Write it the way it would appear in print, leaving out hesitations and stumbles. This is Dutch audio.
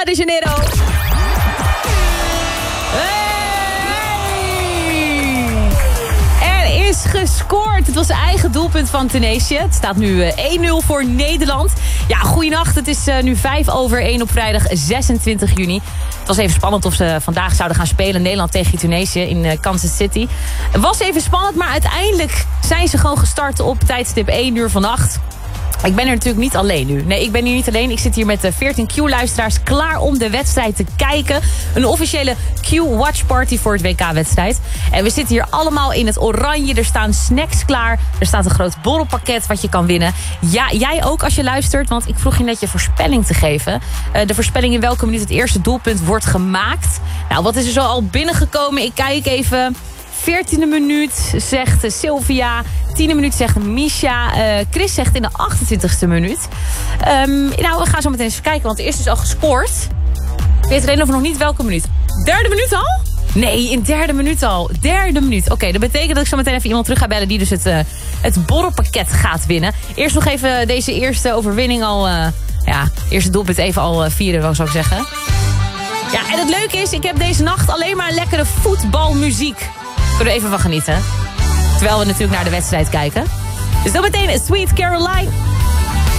de Janeiro. Er is gescoord. Het was het eigen doelpunt van Tunesië. Het staat nu 1-0 voor Nederland. Ja, goeienacht. Het is nu 1:05 op vrijdag 26 juni. Het was even spannend of ze vandaag zouden gaan spelen. Nederland tegen Tunesië in Kansas City. Het was even spannend, maar uiteindelijk zijn ze gewoon gestart op tijdstip 1 uur vannacht. Ik ben er natuurlijk niet alleen nu. Nee, ik ben hier niet alleen. Ik zit hier met 14 Q-luisteraars klaar om de wedstrijd te kijken. Een officiële Q-watch party voor het WK-wedstrijd. En we zitten hier allemaal in het oranje. Er staan snacks klaar. Er staat een groot borrelpakket wat je kan winnen. Ja, jij ook als je luistert. Want ik vroeg je net je voorspelling te geven. De voorspelling in welke minuut het eerste doelpunt wordt gemaakt. Nou, wat is er zo al binnengekomen? Ik kijk even. 14e minuut zegt Sylvia. 10e minuut zegt Misha. Chris zegt in de 28e minuut. Nou, we gaan zo meteen eens even kijken, want er is dus al gescoord. Ik weet alleen nog niet welke minuut. 3e minuut al? Nee, in 3e minuut al. 3e minuut. Oké, dat betekent dat ik zo meteen even iemand terug ga bellen die dus het borrelpakket gaat winnen. Eerst nog even deze eerste overwinning al... eerste doelpunt even al vieren, zou ik zeggen. Ja, en het leuke is, ik heb deze nacht alleen maar lekkere voetbalmuziek. Kunnen we even van genieten. Terwijl we natuurlijk naar de wedstrijd kijken. Dus dan meteen Sweet Caroline.